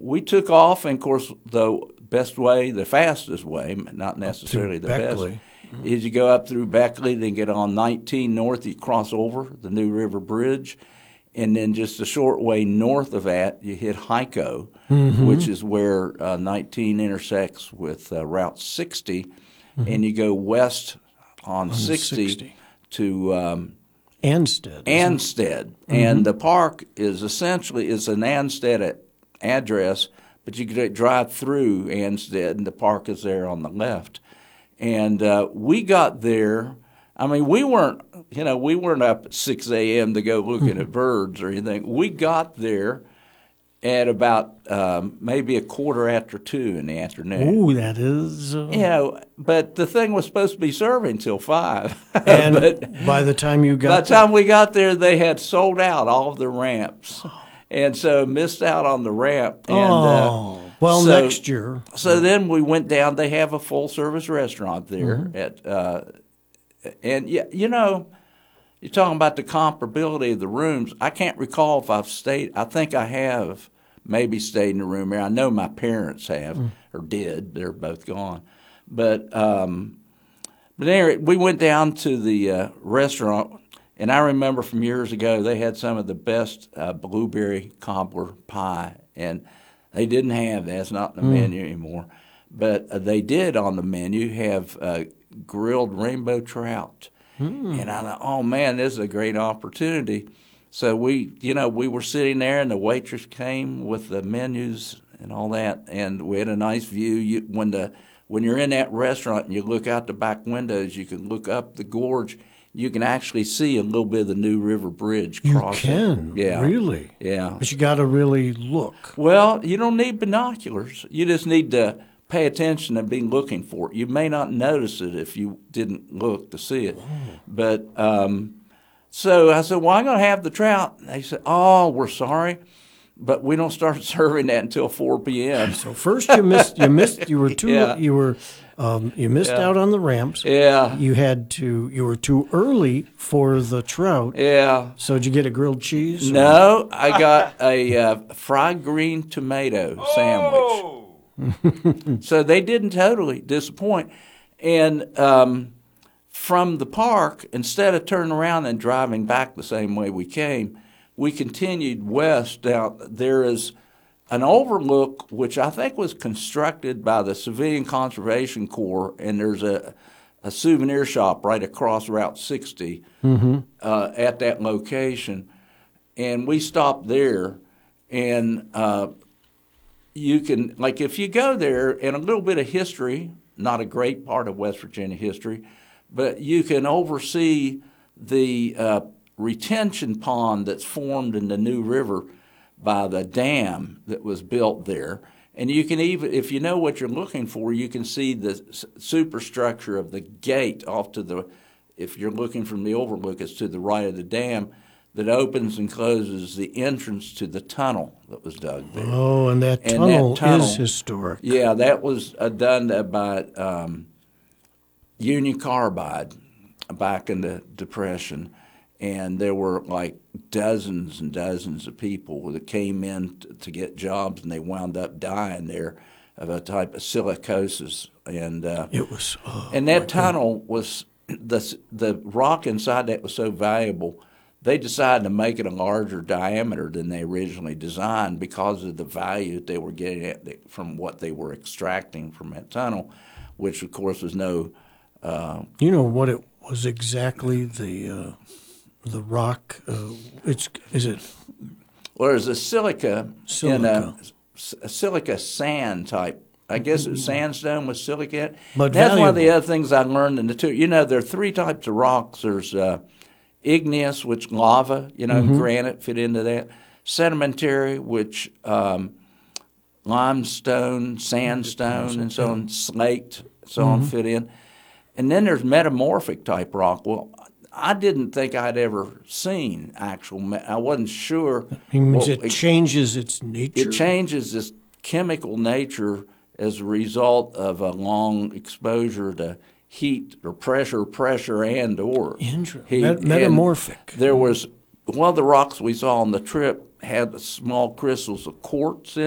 we took off, and of course, the best way, the fastest way, not necessarily the Beckley. best, is you go up through Beckley, then get on 19 north, you cross over the New River Bridge, and then just a short way north of that, you hit Hyco, which is where 19 intersects with Route 60, and you go west on 60 to Ansted. Ansted. And the park is essentially an Ansted address, but you could drive through Ansted, and the park is there on the left. And we got there. I mean, we weren't up at 6 a.m. to go looking at birds or anything. We got there at about maybe 2:15 in the afternoon. Ooh, that is. But the thing was supposed to be serving till 5. And but by the time you got by the time we got there, they had sold out all of the ramps, and so missed out on the ramp. And, well, so, next year. So then we went down. They have a full-service restaurant there and you're talking about the comparability of the rooms. I can't recall if I've stayed. I think I have maybe stayed in a room here. I know my parents have or did. They're both gone. But anyway, we went down to the restaurant, and I remember from years ago they had some of the best blueberry cobbler pie, and they didn't have that. It's not in the menu anymore. But they did on the menu have grilled rainbow trout. And I thought, oh, man, this is a great opportunity. So we were sitting there, and the waitress came with the menus and all that, and we had a nice view. When you're in that restaurant and you look out the back windows, you can look up the gorge. You can actually see a little bit of the New River Bridge crossing. You can? Yeah. Really? Yeah. But you got to really look. Well, you don't need binoculars. You just need to pay attention and be looking for it. You may not notice it if you didn't look to see it. But so I said, well, I'm going to have the trout. And they said, oh, we're sorry, but we don't start serving that until 4 p.m. So first you missed, you missed out on the ramps. Yeah. You were too early for the trout. Yeah. So did you get a grilled cheese? No, I got a fried green tomato sandwich. So they didn't totally disappoint. And from the park, instead of turning around and driving back the same way we came, we continued west. Now, there is an overlook, which I think was constructed by the Civilian Conservation Corps, and there's a souvenir shop right across Route 60 at that location. And we stopped there, and you can, like, if you go there, and a little bit of history, not a great part of West Virginia history, but you can oversee the retention pond that's formed in the New River by the dam that was built there. And you can even, if you know what you're looking for, you can see the superstructure of the gate off to the, if you're looking from the overlook, it's to the right of the dam, that opens and closes the entrance to the tunnel that was dug there. Oh, and that tunnel is historic. Yeah, that was done by Union Carbide back in the Depression. And there were like dozens and dozens of people that came in to get jobs, and they wound up dying there of a type of silicosis. And it was, and that tunnel was, the rock inside that was so valuable, they decided to make it a larger diameter than they originally designed because of the value that they were getting at from what they were extracting from that tunnel, which of course was no. You know what it was exactly, the rock? Is it? Well, there's a silica. In a silica sand type. I guess it's sandstone with silica. But that's one of the other things I learned in the tour. You know, there are three types of rocks. There's igneous, which lava, granite fit into that. Sedimentary, which limestone, sandstone, and so on, slate, so on fit in. And then there's metamorphic type rock. Well, I didn't think I'd ever seen actual. I wasn't sure. It changes its nature. It changes its chemical nature as a result of a long exposure to heat or pressure and or heat. Metamorphic. And there was one of the rocks we saw on the trip had small crystals of quartz in